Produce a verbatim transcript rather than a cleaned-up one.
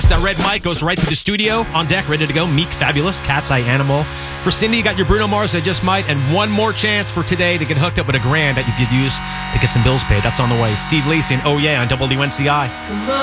That red mic goes right to the studio. On deck, ready to go. Meek, Fabulous, Cat's Eye Animal. For Cindy, you got your Bruno Mars, I Just Might, and one more chance for today to get hooked up with a grand that you could use to get some bills paid. That's on the way. Steve Lacy and Oh Yeah on W N C I.